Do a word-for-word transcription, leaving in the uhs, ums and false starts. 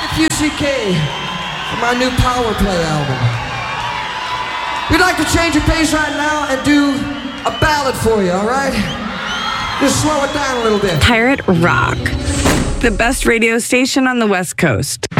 F U C K from my new Power Play album. We'd like to change your pace right now and do a ballad for you, all right? Just slow it down a little bit. Pirate Rock, the best radio station on the West Coast.